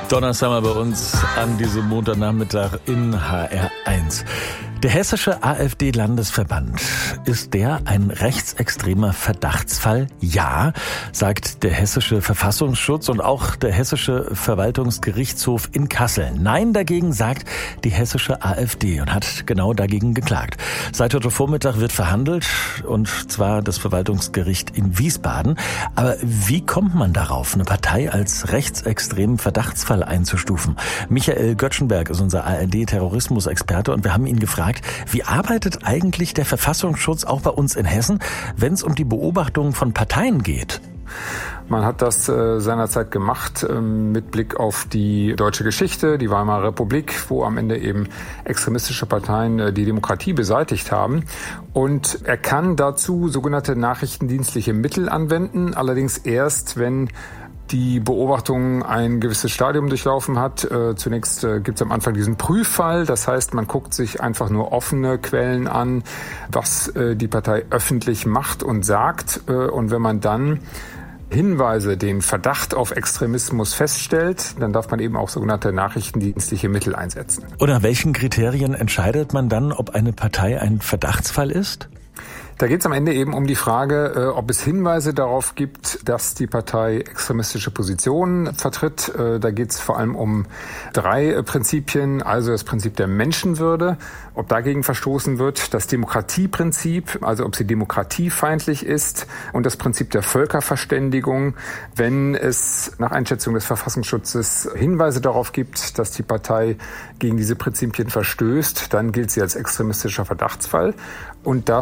Donnerstag mal bei uns an diesem Montagnachmittag in HR1. Der hessische AfD-Landesverband, ist der ein rechtsextremer Verdachtsfall? Ja, sagt der hessische Verfassungsschutz und auch der hessische Verwaltungsgerichtshof in Kassel. Nein, dagegen sagt die hessische AfD und hat genau dagegen geklagt. Seit heute Vormittag wird verhandelt, und zwar das Verwaltungsgericht in Wiesbaden. Aber wie kommt man darauf, eine Partei als rechtsextremen Verdachtsfall einzustufen? Michael Göttschenberg ist unser ARD-Terrorismus-Experte und wir haben ihn gefragt, wie arbeitet eigentlich der Verfassungsschutz auch bei uns in Hessen, wenn es um die Beobachtung von Parteien geht? Man hat das seinerzeit gemacht mit Blick auf die deutsche Geschichte, die Weimarer Republik, wo am Ende eben extremistische Parteien die Demokratie beseitigt haben. Und er kann dazu sogenannte nachrichtendienstliche Mittel anwenden, allerdings erst, wenn die Beobachtung ein gewisses Stadium durchlaufen hat. Zunächst gibt es am Anfang diesen Prüffall. Das heißt, man guckt sich einfach nur offene Quellen an, was die Partei öffentlich macht und sagt. Und wenn man dann Hinweise, den Verdacht auf Extremismus feststellt, dann darf man eben auch sogenannte nachrichtendienstliche Mittel einsetzen. Und nach welchen Kriterien entscheidet man dann, ob eine Partei ein Verdachtsfall ist? Da geht es am Ende eben um die Frage, ob es Hinweise darauf gibt, dass die Partei extremistische Positionen vertritt. Da geht es vor allem um 3 Prinzipien, also das Prinzip der Menschenwürde, ob dagegen verstoßen wird, das Demokratieprinzip, also ob sie demokratiefeindlich ist, und das Prinzip der Völkerverständigung. Wenn es nach Einschätzung des Verfassungsschutzes Hinweise darauf gibt, dass die Partei gegen diese Prinzipien verstößt, dann gilt sie als extremistischer Verdachtsfall. Und da